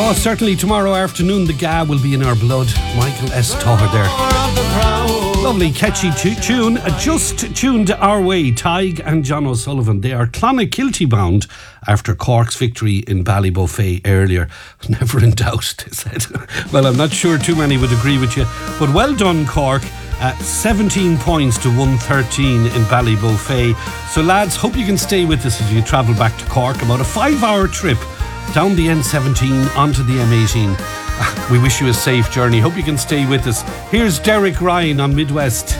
Oh, certainly tomorrow afternoon the GA will be in our blood. Michael S. Toher there. Lovely catchy tune. Just tuned our way. Tig and John O'Sullivan. They are Clonakilty bound after Cork's victory in Ballybofey earlier. Never in doubt, they said. Well, I'm not sure too many would agree with you, but well done, Cork. 17 points to 113 in Ballybofey. So lads, hope you can stay with us as you travel back to Cork. About a 5-hour trip down the N17 onto the M18. We wish you a safe journey. Hope you can stay with us. Here's Derek Ryan on Midwest.